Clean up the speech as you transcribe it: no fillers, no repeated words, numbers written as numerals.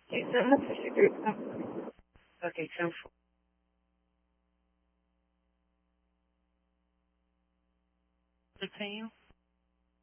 Okay, so let's just group up. Okay, 10-4. Continue.